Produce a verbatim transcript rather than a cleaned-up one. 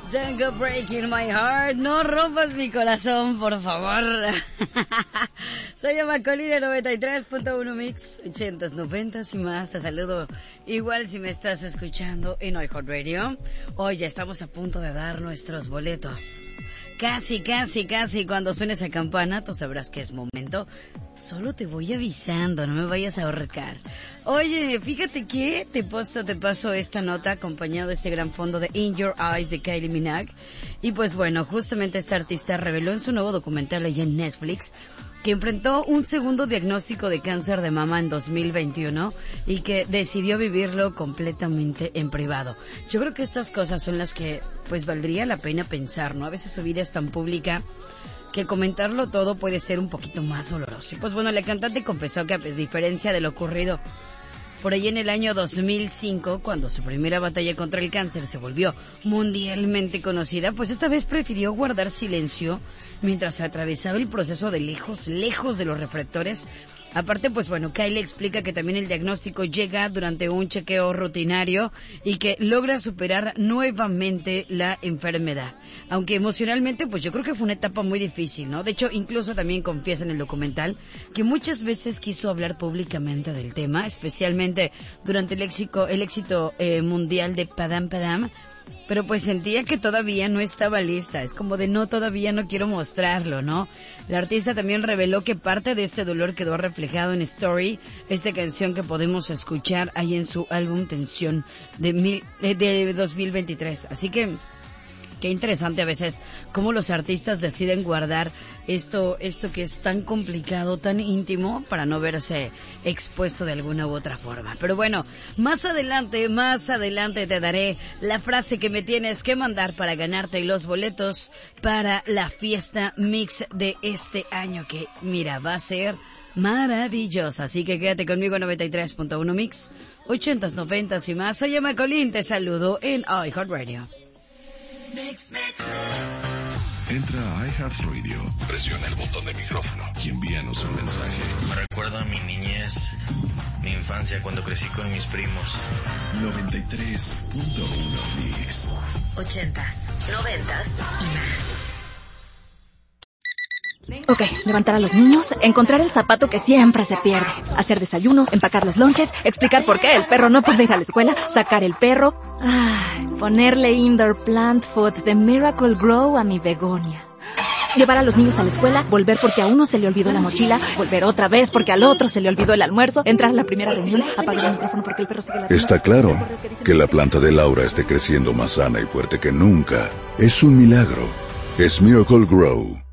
Don't go breaking my heart. No rompas mi corazón, por favor. Soy Amacolina noventa y tres punto uno Mix, ochentas, noventas y más. Te saludo igual si me estás escuchando en iHeartRadio. Hoy ya estamos a punto de dar nuestros boletos. Casi, casi, casi cuando suene esa campana, tú sabrás que es momento. Solo te voy avisando, no me vayas a ahorcar. Oye, fíjate que te paso, te paso esta nota acompañado de este gran fondo de In Your Eyes de Kylie Minogue. Y pues bueno, justamente esta artista reveló en su nuevo documental allá en Netflix que enfrentó un segundo diagnóstico de cáncer de mama en dos mil veintiuno y que decidió vivirlo completamente en privado. Yo creo que estas cosas son las que pues valdría la pena pensar, ¿no? A veces su vida es tan pública que comentarlo todo puede ser un poquito más doloroso. Y pues bueno, la cantante confesó que a diferencia de lo ocurrido por ahí en el año dos mil cinco, cuando su primera batalla contra el cáncer se volvió mundialmente conocida, pues esta vez prefirió guardar silencio mientras atravesaba el proceso de lejos, lejos de los reflectores. Aparte, pues bueno, Kylie explica que también el diagnóstico llega durante un chequeo rutinario y que logra superar nuevamente la enfermedad. Aunque emocionalmente, pues yo creo que fue una etapa muy difícil, ¿no? De hecho, incluso también confiesa en el documental que muchas veces quiso hablar públicamente del tema, especialmente durante el éxito, el éxito eh, mundial de Padam Padam, pero pues sentía que todavía no estaba lista. Es como de no, todavía no quiero mostrarlo, ¿no? La artista también reveló que parte de este dolor quedó reflejado en Story, esta canción que podemos escuchar ahí en su álbum Tensión de, mil, de, de dos mil veintitrés. Así que qué interesante a veces cómo los artistas deciden guardar esto, esto que es tan complicado, tan íntimo, para no verse expuesto de alguna u otra forma. Pero bueno, más adelante, más adelante te daré la frase que me tienes que mandar para ganarte los boletos para la fiesta mix de este año, que mira, va a ser maravillosa. Así que quédate conmigo en noventa y tres punto uno Mix, ochentas, noventas y más. Soy Emma Colín, te saludo en iHeartRadio. Mix, mix. Entra a iHeartRadio, presiona el botón de micrófono y envíanos un mensaje. Me recuerda a mi niñez, mi infancia cuando crecí con mis primos. noventa y tres punto uno Mix. Ochentas, noventas y más. Ok, levantar a los niños, encontrar el zapato que siempre se pierde, hacer desayuno, empacar los lonches, explicar por qué el perro no puede ir a la escuela, sacar el perro, ay, ponerle indoor plant food de Miracle Grow a mi begonia. Llevar a los niños a la escuela, volver porque a uno se le olvidó la mochila, volver otra vez porque al otro se le olvidó el almuerzo, entrar a la primera reunión, apagar el micrófono porque el perro sigue ladrando. Está claro que la planta de Laura esté creciendo más sana y fuerte que nunca. Es un milagro. Es Miracle Grow.